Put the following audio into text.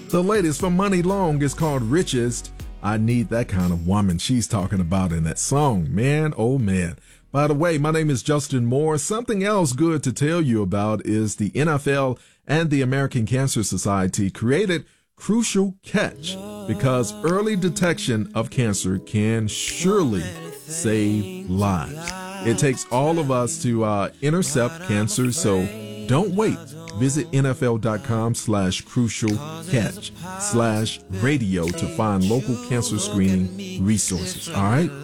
The latest from Money Long is called Richest. I need that kind of woman she's talking about in that song. Man, oh man. By the way, my name is Justin Moore. Something else good to tell you about is the NFL and the American Cancer Society created Crucial Catch because early detection of cancer can surely save lives. It takes all of us to intercept cancer, so don't wait. Visit NFL.com/crucial catch/radio to find local cancer screening resources. All right.